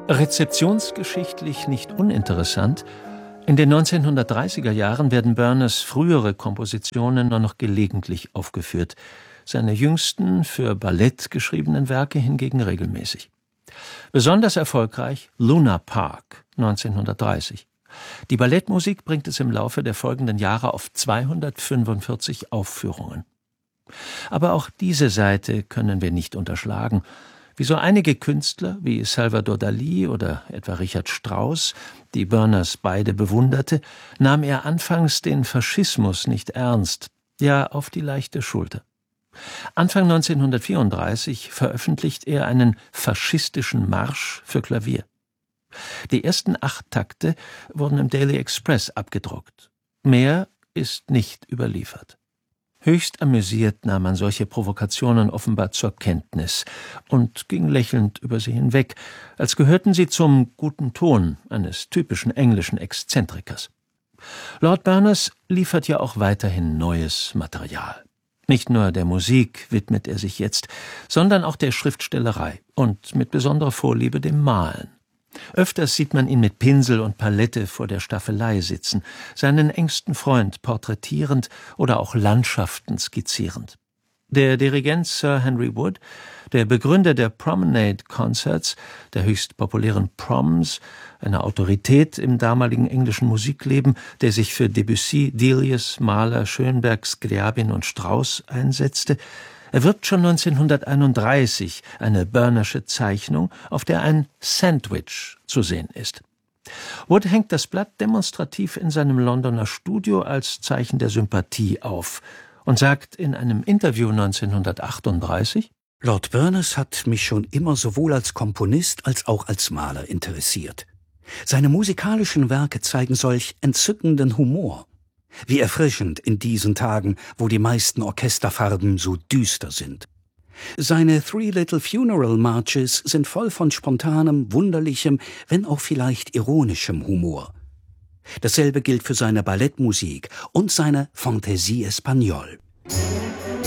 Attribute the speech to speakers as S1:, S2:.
S1: Rezeptionsgeschichtlich nicht uninteressant: In den 1930er Jahren werden Burners frühere Kompositionen nur noch gelegentlich aufgeführt, seine jüngsten für Ballett geschriebenen Werke hingegen regelmäßig. Besonders erfolgreich Luna Park 1930. Die Ballettmusik bringt es im Laufe der folgenden Jahre auf 245 Aufführungen. Aber auch diese Seite können wir nicht unterschlagen. Wie so einige Künstler wie Salvador Dalí oder etwa Richard Strauss, die Burners beide bewunderte, nahm er anfangs den Faschismus nicht ernst, ja auf die leichte Schulter. Anfang 1934 veröffentlicht er einen faschistischen Marsch für Klavier. Die ersten 8 Takte wurden im Daily Express abgedruckt. Mehr ist nicht überliefert. Höchst amüsiert nahm man solche Provokationen offenbar zur Kenntnis und ging lächelnd über sie hinweg, als gehörten sie zum guten Ton eines typischen englischen Exzentrikers. Lord Burners liefert ja auch weiterhin neues Material. Nicht nur der Musik widmet er sich jetzt, sondern auch der Schriftstellerei und mit besonderer Vorliebe dem Malen. Öfters sieht man ihn mit Pinsel und Palette vor der Staffelei sitzen, seinen engsten Freund porträtierend oder auch Landschaften skizzierend. Der Dirigent Sir Henry Wood, der Begründer der Promenade Concerts, der höchst populären Proms, eine Autorität im damaligen englischen Musikleben, der sich für Debussy, Delius, Mahler, Schönberg, Scriabin und Strauss einsetzte, erwirbt schon 1931 eine Burnersche Zeichnung, auf der ein Sandwich zu sehen ist. Wood hängt das Blatt demonstrativ in seinem Londoner Studio als Zeichen der Sympathie auf und sagt in einem Interview 1938:
S2: Lord Burners hat mich schon immer sowohl als Komponist als auch als Maler interessiert. Seine musikalischen Werke zeigen solch entzückenden Humor. Wie erfrischend in diesen Tagen, wo die meisten Orchesterfarben so düster sind. Seine Three Little Funeral Marches sind voll von spontanem, wunderlichem, wenn auch vielleicht ironischem Humor. Dasselbe gilt für seine Ballettmusik und seine Fantaisie Espagnole.